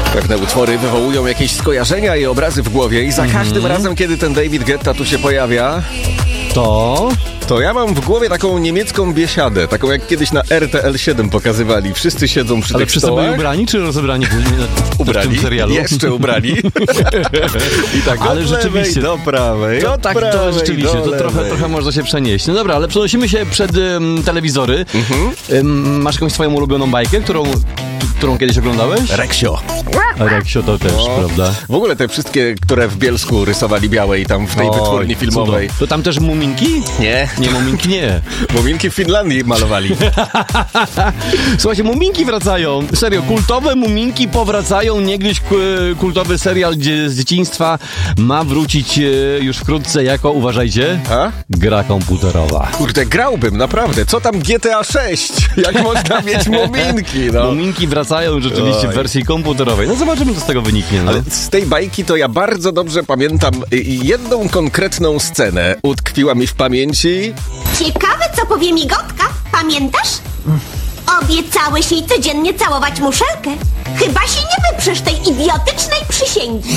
Pewne utwory wywołują jakieś skojarzenia i obrazy w głowie i za każdym razem, kiedy ten David Guetta tu się pojawia, to ja mam w głowie taką niemiecką biesiadę, taką jak kiedyś na RTL 7 pokazywali. Wszyscy siedzą przy tych stołach. Ale wszyscy byli ubrani, czy rozebrani ubrani, w tym serialu? Jeszcze ubrani. I tak ale od rzeczywiście do prawej, to od tak, prawej to rzeczywiście, do to trochę można się przenieść. No dobra, ale przenosimy się przed telewizory. Masz jakąś swoją ulubioną bajkę, którą kiedyś oglądałeś? Reksio. Reksio to też, prawda? W ogóle te wszystkie, które w Bielsku rysowali białe i tam w tej wytwórni filmowej. Cudo. To tam też muminki? Nie. Nie, muminki nie. Muminki w Finlandii malowali. Słuchajcie, muminki wracają. Serio, kultowe muminki powracają. Niegdyś kultowy serial z dzieciństwa ma wrócić już wkrótce jako, uważajcie, gra komputerowa. Kurde, grałbym, naprawdę. Co tam GTA 6? Jak można mieć muminki, no? Muminki wracają rzeczywiście w wersji komputerowej. No zobaczymy, co z tego wyniknie. No. Ale z tej bajki to ja bardzo dobrze pamiętam jedną konkretną scenę. Utkwiła mi w pamięci. Ciekawe, co powie migotka. Pamiętasz? Obiecałeś jej codziennie całować muszelkę. Chyba się nie wyprzesz tej idiotycznej przysięgi.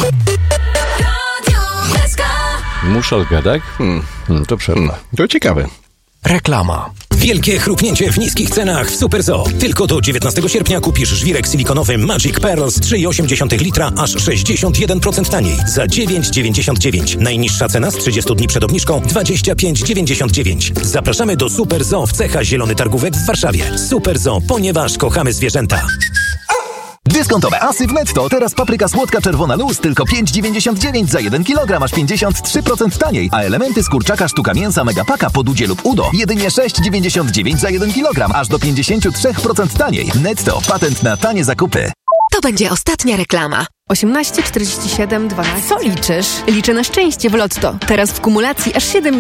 Muszelkę, tak? To przerwa. To ciekawe. Reklama. Wielkie chrupnięcie w niskich cenach w Super Zoo. Tylko do 19 sierpnia kupisz żwirek silikonowy Magic Pearls 3,8 litra, aż 61% taniej. Za 9,99. Najniższa cena z 30 dni przed obniżką 25,99. Zapraszamy do Super Zoo w Cecha Zielony Targówek w Warszawie. Super Zoo, ponieważ kochamy zwierzęta. Dyskontowe asy w Netto. Teraz papryka słodka czerwona luz tylko 5,99 za 1 kg, aż 53% taniej. A elementy z kurczaka sztuka mięsa Megapaka pod udzie lub udo jedynie 6,99 za 1 kg, aż do 53% taniej. Netto. Patent na tanie zakupy. To będzie ostatnia reklama. 18, 47, 12. Co liczysz? Liczę na szczęście w Lotto. Teraz w kumulacji aż 7